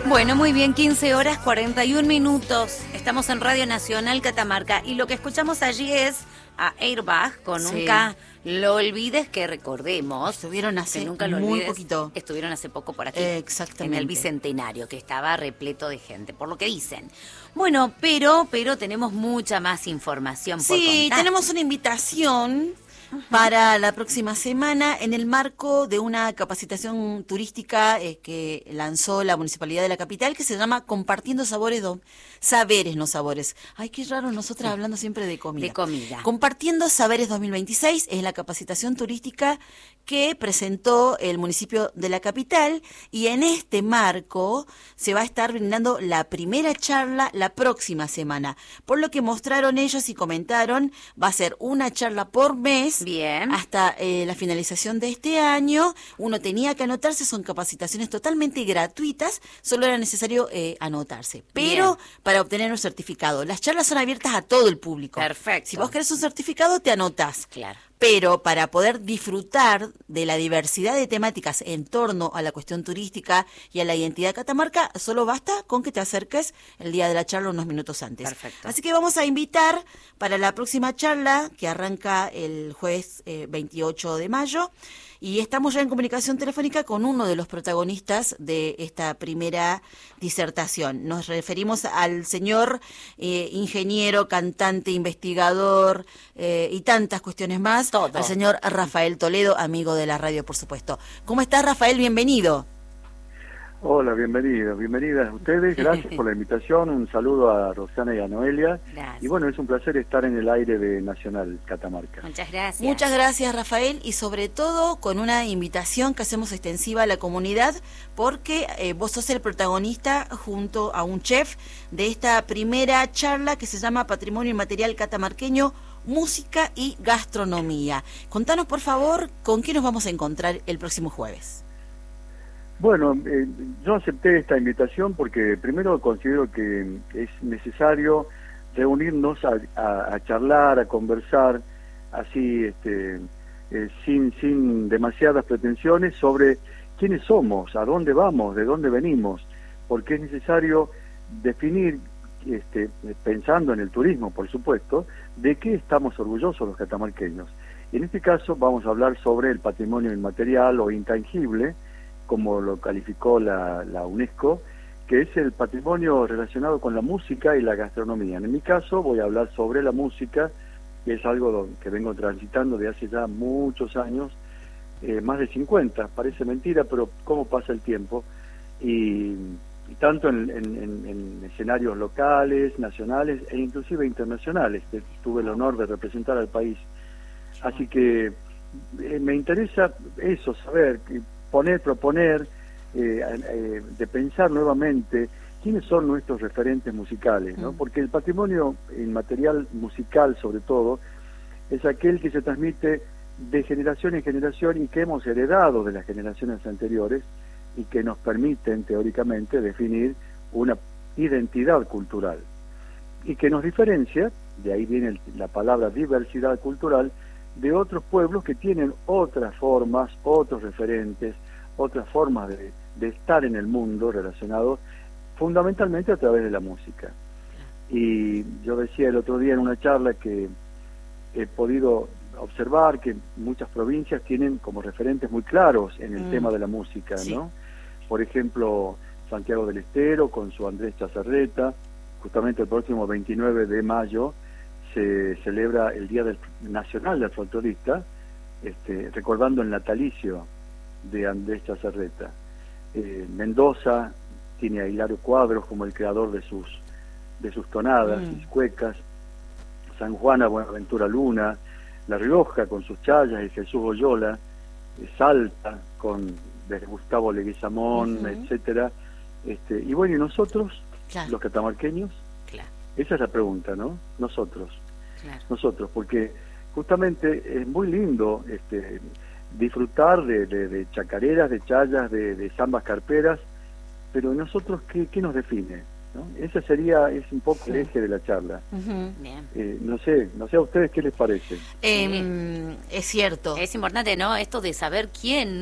Bueno, muy bien, 15 horas 41 minutos. Estamos en Radio Nacional Catamarca y lo que escuchamos allí es a Airbag con Nunca lo olvides, que recordemos. Estuvieron hace que nunca lo muy olvides, poquito. Estuvieron hace poco por aquí. Exactamente. En el Bicentenario, que estaba repleto de gente, por lo que dicen. Bueno, pero tenemos mucha más información por Sí, contar. tenemos una invitación para la próxima semana en el marco de una capacitación turística que lanzó la Municipalidad de la Capital, que se llama Compartiendo Saberes, no sabores. Ay, qué raro, nosotras hablando siempre de comida. De comida. Compartiendo Saberes 2026 es la capacitación turística que presentó el municipio de la Capital, y en este marco se va a estar brindando la primera charla la próxima semana. Por lo que mostraron ellos y comentaron, va a ser una charla por mes. Bien. Hasta la finalización de este año. Uno tenía que anotarse, son capacitaciones totalmente gratuitas, solo era necesario anotarse. Pero para obtener un certificado, las charlas son abiertas a todo el público. Perfecto. Si vos querés un certificado, te anotás. Claro. Pero para poder disfrutar de la diversidad de temáticas en torno a la cuestión turística y a la identidad catamarca, solo basta con que te acerques el día de la charla unos minutos antes. Perfecto. Así que vamos a invitar para la próxima charla, que arranca el jueves 28 de mayo, y estamos ya en comunicación telefónica con uno de los protagonistas de esta primera disertación. Nos referimos al señor ingeniero, cantante, investigador y tantas cuestiones más. Todo. Al señor Rafael Toledo, amigo de la radio, por supuesto. ¿Cómo estás, Rafael? Bienvenido. Hola, bienvenidas a ustedes, gracias por la invitación, un saludo a Rosana y a Noelia. Gracias. Y bueno, es un placer estar en el aire de Nacional Catamarca. Muchas gracias. Muchas gracias, Rafael, y sobre todo con una invitación que hacemos extensiva a la comunidad, porque vos sos el protagonista junto a un chef de esta primera charla que se llama Patrimonio Inmaterial Catamarqueño, Música y Gastronomía. Contanos, por favor, con qué nos vamos a encontrar el próximo jueves. Bueno, yo acepté esta invitación porque primero considero que es necesario reunirnos a charlar, a conversar, así sin demasiadas pretensiones sobre quiénes somos, a dónde vamos, de dónde venimos, porque es necesario definir, pensando en el turismo, por supuesto, de qué estamos orgullosos los catamarqueños. Y en este caso vamos a hablar sobre el patrimonio inmaterial o intangible, como lo calificó la UNESCO, que es el patrimonio relacionado con la música y la gastronomía. En mi caso voy a hablar sobre la música, que es algo que vengo transitando de hace ya muchos años, más de 50, parece mentira, pero cómo pasa el tiempo, y tanto en escenarios locales, nacionales e inclusive internacionales. Tuve el honor de representar al país. Así que me interesa eso, saber, proponer, de pensar nuevamente quiénes son nuestros referentes musicales, ¿no? Porque el patrimonio inmaterial musical, sobre todo, es aquel que se transmite de generación en generación y que hemos heredado de las generaciones anteriores y que nos permiten, teóricamente, definir una identidad cultural y que nos diferencia, de ahí viene la palabra diversidad cultural, de otros pueblos que tienen otras formas, otros referentes, otras formas de estar en el mundo relacionados fundamentalmente a través de la música. Y yo decía el otro día en una charla que he podido observar que muchas provincias tienen como referentes muy claros en el tema de la música, Sí. ¿no? Por ejemplo, Santiago del Estero con su Andrés Chazarreta. Justamente el próximo 29 de mayo se celebra el Día Nacional del Folclorista, recordando el natalicio de Andrés Chazarreta. Mendoza tiene a Hilario Cuadros como el creador de sus tonadas y cuecas. San Juan a Buenaventura Luna, La Rioja con sus chayas y Jesús Oyola, Salta desde Gustavo Leguizamón, etcétera. Y bueno, ¿y nosotros, Claro. los catamarqueños? Claro. Esa es la pregunta, ¿no? Nosotros, porque justamente es muy lindo disfrutar de chacareras, de chayas, de zambas carperas, pero nosotros, ¿qué nos define? ¿No? Ese es un poco el eje de la charla. Bien. No sé a ustedes qué les parece. Es cierto. Es importante, ¿no? Esto de saber quién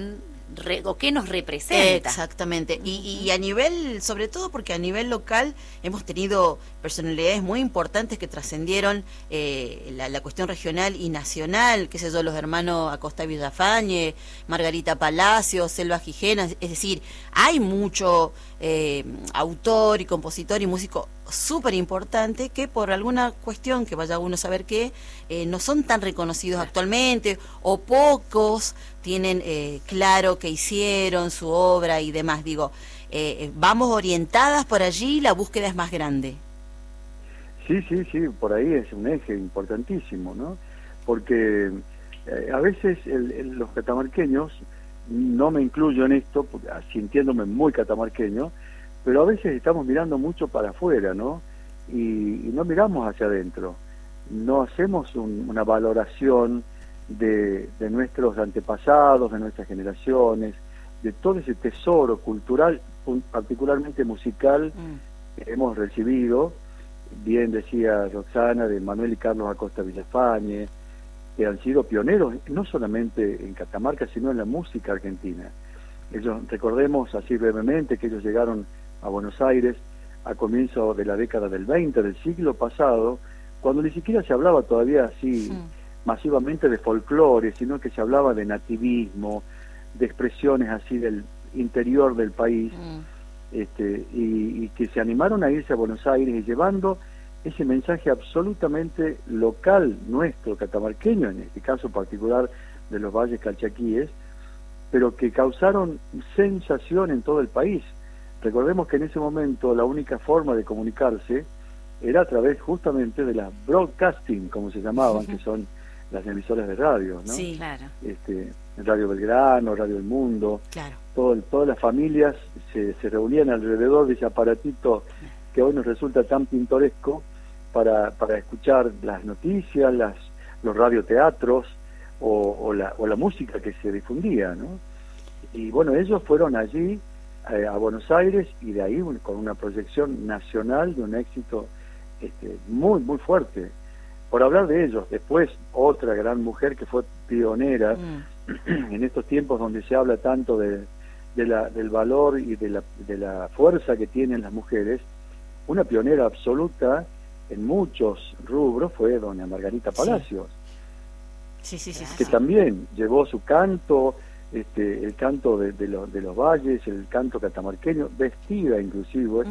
o qué nos representa. Exactamente. Y a nivel, sobre todo porque a nivel local hemos tenido personalidades muy importantes que trascendieron la cuestión regional y nacional, qué sé yo, los hermanos Acosta Villafañe, Margarita Palacios, Selva Gijena, es decir, hay mucho autor y compositor y músico súper importante que por alguna cuestión que vaya uno a saber qué, no son tan reconocidos actualmente, o pocos tienen claro que hicieron su obra y demás. Digo, vamos orientadas por allí, la búsqueda es más grande. Sí, por ahí es un eje importantísimo, ¿no? Porque a veces los catamarqueños, no me incluyo en esto, sintiéndome muy catamarqueño, pero a veces estamos mirando mucho para afuera, ¿no? Y no miramos hacia adentro, no hacemos una valoración de nuestros antepasados, de nuestras generaciones, de todo ese tesoro cultural, particularmente musical, que hemos recibido. Bien decía Roxana, de Manuel y Carlos Acosta Villafañe, que han sido pioneros no solamente en Catamarca, sino en la música argentina. Ellos, recordemos así brevemente, que ellos llegaron a Buenos Aires a comienzo de la década del 20 del siglo pasado, cuando ni siquiera se hablaba todavía así masivamente de folclore, sino que se hablaba de nativismo, de expresiones así del interior del país, y que se animaron a irse a Buenos Aires y llevando ese mensaje absolutamente local, nuestro, catamarqueño, en este caso particular de los valles calchaquíes, pero que causaron sensación en todo el país. Recordemos que en ese momento la única forma de comunicarse era a través justamente de las broadcasting, como se llamaban, que son las emisoras de radio, ¿no? Sí, claro. Radio Belgrano, Radio El Mundo, claro. Todas las familias se reunían alrededor de ese aparatito que hoy nos resulta tan pintoresco para escuchar las noticias, los radioteatros o la música que se difundía, ¿no? Y bueno, ellos fueron allí a Buenos Aires, y de ahí con una proyección nacional de un éxito muy, muy fuerte. Por hablar de ellos, después otra gran mujer que fue pionera en estos tiempos donde se habla tanto del valor y de la fuerza que tienen las mujeres, una pionera absoluta en muchos rubros fue doña Margarita Palacios, sí. que también llevó su canto, el canto de los valles, el canto catamarqueño, vestida inclusive,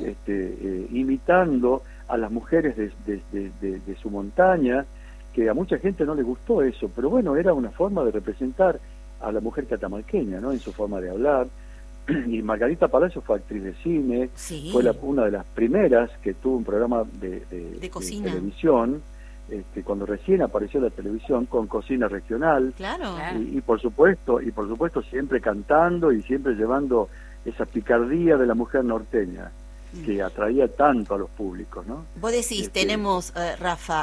imitando a las mujeres de su montaña, que a mucha gente no le gustó eso, pero bueno, era una forma de representar a la mujer catamarqueña, ¿no? En su forma de hablar. Y Margarita Palacio fue actriz de cine, fue una de las primeras que tuvo un programa de cocina, televisión, cuando recién apareció la televisión, con cocina regional. Claro. Y por supuesto siempre cantando y siempre llevando esa picardía de la mujer norteña que atraía tanto a los públicos, ¿no? Vos decís, tenemos, Rafa,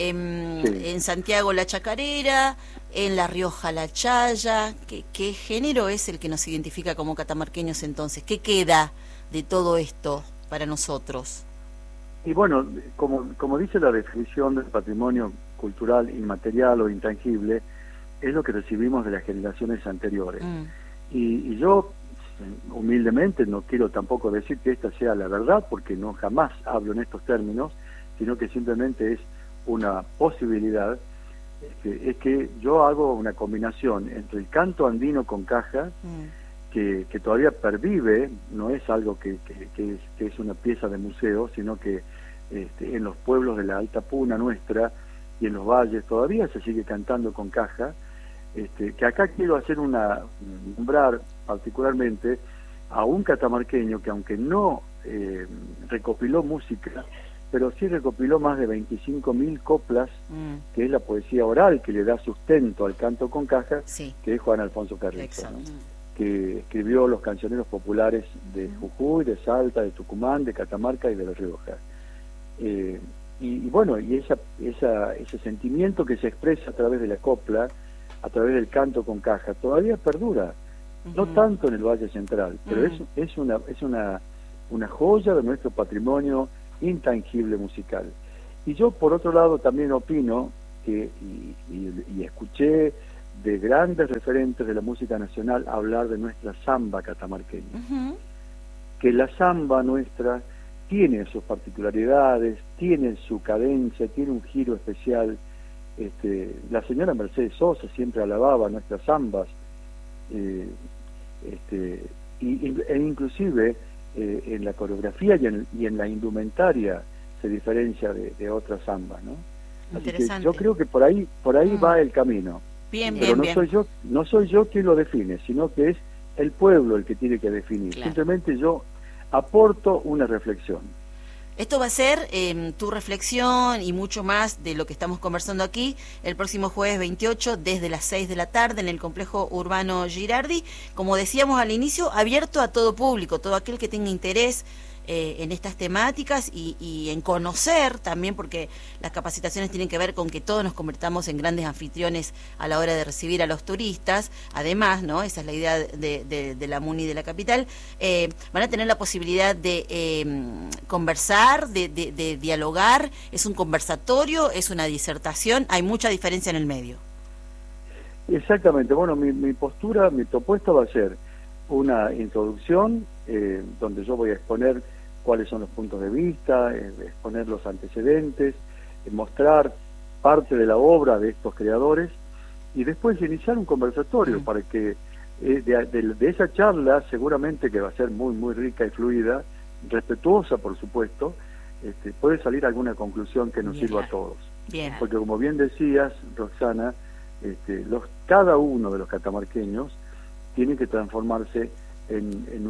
en Santiago la chacarera, en La Rioja la chaya. ¿Qué género es el que nos identifica como catamarqueños entonces? ¿Qué queda de todo esto para nosotros? Y bueno, como dice la definición del patrimonio cultural inmaterial o intangible, es lo que recibimos de las generaciones anteriores. Y yo, humildemente, no quiero tampoco decir que esta sea la verdad, porque no jamás hablo en estos términos, sino que simplemente es una posibilidad. Es que yo hago una combinación entre el canto andino con caja, que todavía pervive, no es algo que es una pieza de museo, sino que en los pueblos de la Alta Puna nuestra y en los valles todavía se sigue cantando con caja, que acá quiero hacer nombrar particularmente a un catamarqueño que, aunque no recopiló música, pero sí recopiló más de 25.000 coplas, que es la poesía oral que le da sustento al canto con caja, que es Juan Alfonso Carrizo, ¿no? Que escribió los cancioneros populares de Jujuy, de Salta, de Tucumán, de Catamarca y de La Rioja. Y bueno, y ese sentimiento que se expresa a través de la copla, a través del canto con caja, todavía perdura, no tanto en el Valle Central, pero es una joya de nuestro patrimonio intangible musical. Y yo, por otro lado, también opino que, y escuché de grandes referentes de la música nacional hablar de nuestra samba catamarqueña. Que la samba nuestra tiene sus particularidades, tiene su cadencia, tiene un giro especial. La señora Mercedes Sosa siempre alababa nuestras zambas, e inclusive en la coreografía y en la indumentaria se diferencia de otras zambas, ¿no? Así que yo creo que por ahí va el camino. Bien, pero bien, no soy yo quien lo define, sino que es el pueblo el que tiene que definir. Claro. Simplemente yo aporto una reflexión. Esto va a ser tu reflexión y mucho más de lo que estamos conversando aquí el próximo jueves 28 desde las 6 de la tarde en el Complejo Urbano Girardi. Como decíamos al inicio, abierto a todo público, todo aquel que tenga interés en estas temáticas y en conocer también, porque las capacitaciones tienen que ver con que todos nos convertamos en grandes anfitriones a la hora de recibir a los turistas. Además, ¿no? Esa es la idea de la MUNI de la capital. Van a tener la posibilidad de conversar, de dialogar. ¿Es un conversatorio? ¿Es una disertación? Hay mucha diferencia en el medio. Exactamente. Bueno, mi propuesta va a ser una introducción donde yo voy a exponer cuáles son los puntos de vista, exponer los antecedentes, mostrar parte de la obra de estos creadores y después iniciar un conversatorio para que de esa charla, seguramente que va a ser muy muy rica y fluida, respetuosa por supuesto, puede salir alguna conclusión que nos sirva a todos. Bien. Porque como bien decías, Roxana, cada uno de los catamarqueños tiene que transformarse en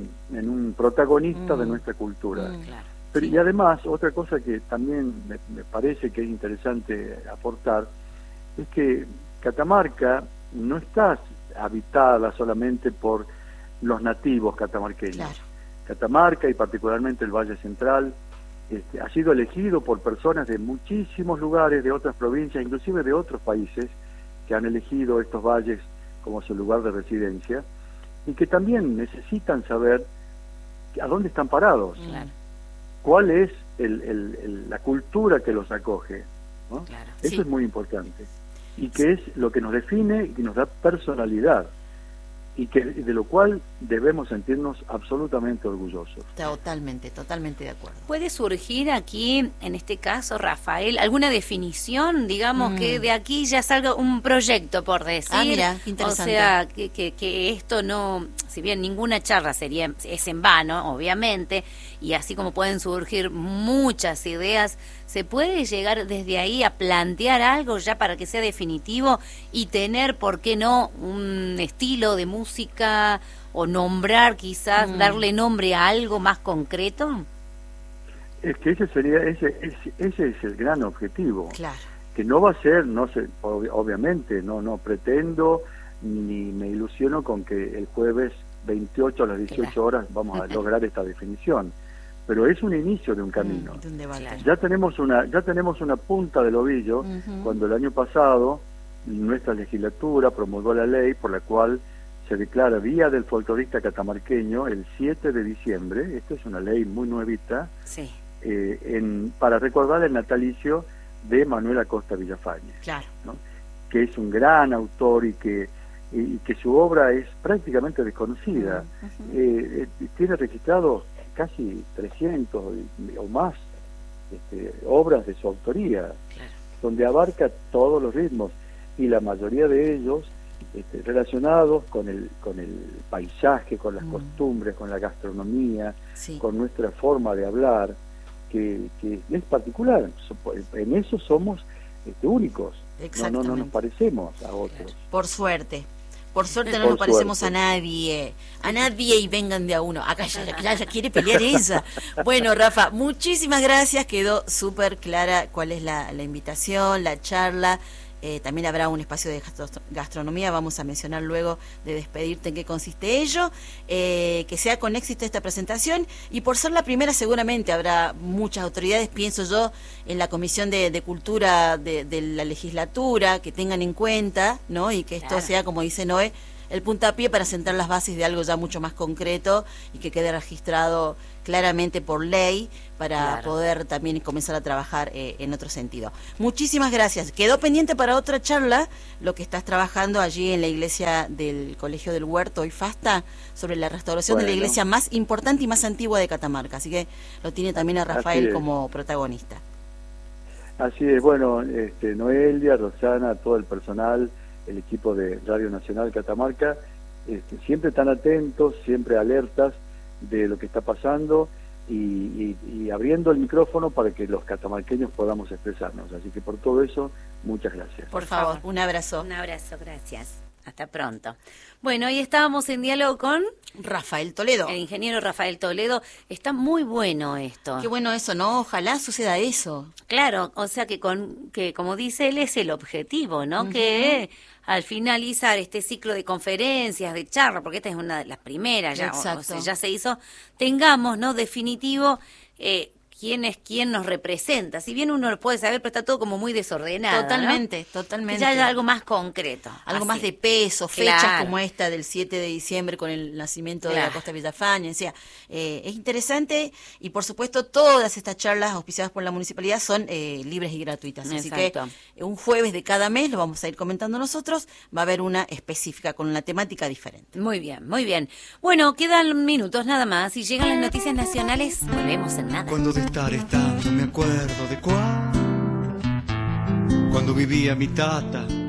un protagonista de nuestra cultura. Claro. Pero, y además, otra cosa que también me parece que es interesante aportar, es que Catamarca no está habitada solamente por los nativos catamarqueños. Claro. Catamarca, y particularmente el Valle Central, ha sido elegido por personas de muchísimos lugares, de otras provincias, inclusive de otros países, que han elegido estos valles como su lugar de residencia, y que también necesitan saber a dónde están parados, cuál es la cultura que los acoge, ¿no? Claro. Eso es muy importante, y que es lo que nos define y que nos da personalidad, y que de lo cual debemos sentirnos absolutamente orgullosos. Totalmente de acuerdo. ¿Puede surgir aquí, en este caso, Rafael, alguna definición, digamos, que de aquí ya salga un proyecto, por decir? Mira, qué interesante. O sea, que esto no, si bien ninguna charla es en vano, obviamente, y así como pueden surgir muchas ideas, ¿se puede llegar desde ahí a plantear algo ya para que sea definitivo y tener, por qué no, un estilo de música o nombrar quizás, darle nombre a algo más concreto? Es que ese es el gran objetivo. Claro. Que no va a ser, obviamente, no pretendo ni me ilusiono con que el jueves 28 a las 18 horas vamos a lograr esta definición. Pero es un inicio de un camino. Ya tenemos una punta del ovillo cuando el año pasado nuestra legislatura promulgó la ley por la cual se declara Día del Folclorista Catamarqueño el 7 de diciembre. Esta es una ley muy nuevita, para recordar el natalicio de Manuel Acosta Villafañe, ¿no? Que es un gran autor y que su obra es prácticamente desconocida. Tiene registrado casi 300 o más obras de su autoría, donde abarca todos los ritmos, y la mayoría de ellos relacionados con el paisaje, con las costumbres, con la gastronomía, con nuestra forma de hablar, que es particular. En eso somos únicos, no nos parecemos a otros. Por suerte no nos parecemos a nadie, y vengan de a uno. Acá ya quiere pelear esa. Bueno, Rafa, muchísimas gracias, quedó súper clara cuál es la invitación, la charla. También habrá un espacio de gastronomía, vamos a mencionar luego de despedirte en qué consiste ello. Que sea con éxito esta presentación, y por ser la primera seguramente habrá muchas autoridades, pienso yo, en la Comisión de Cultura de la legislatura, que tengan en cuenta, ¿no? Y que esto sea, como dice Noé, el puntapié para sentar las bases de algo ya mucho más concreto y que quede registrado claramente por ley para poder también comenzar a trabajar en otro sentido. Muchísimas gracias. Quedó pendiente para otra charla lo que estás trabajando allí en la iglesia del Colegio del Huerto y Fasta sobre la restauración de la iglesia más importante y más antigua de Catamarca. Así que lo tiene también a Rafael como protagonista. Así es, bueno, Noelia, Rosana, todo el personal, el equipo de Radio Nacional Catamarca, siempre están atentos, siempre alertas de lo que está pasando y abriendo el micrófono para que los catamarqueños podamos expresarnos. Así que por todo eso, muchas gracias. Por favor, un abrazo. Un abrazo, gracias. Hasta pronto. Bueno, hoy estábamos en diálogo con Rafael Toledo. El ingeniero Rafael Toledo. Está muy bueno esto. Qué bueno eso, ¿no? Ojalá suceda eso. Claro, o sea que como dice él, es el objetivo, ¿no? Que al finalizar este ciclo de conferencias, de charlas, porque esta es una de las primeras, ya, o sea, ya se hizo, tengamos, ¿no? Definitivo, quién nos representa. Si bien uno lo puede saber, pero está todo como muy desordenado. Totalmente, ¿no? totalmente. Ya hay algo más concreto. Algo así. Más de peso, fechas como esta del 7 de diciembre con el nacimiento de la Costa Villafañe. O sea, es interesante y por supuesto todas estas charlas auspiciadas por la municipalidad son libres y gratuitas. Así que un jueves de cada mes, lo vamos a ir comentando nosotros, va a haber una específica con una temática diferente. Muy bien, muy bien. Bueno, quedan minutos nada más y llegan las noticias nacionales. Volvemos en nada. Cuando de estar estando me acuerdo de cuando vivía mi tata